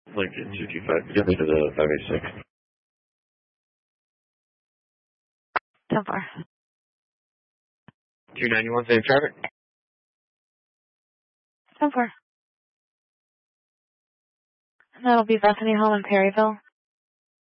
Lincoln 225, get me to the 586. 10-4. 291, same traffic. 10-4. And that'll be Bethany Hall in Perryville.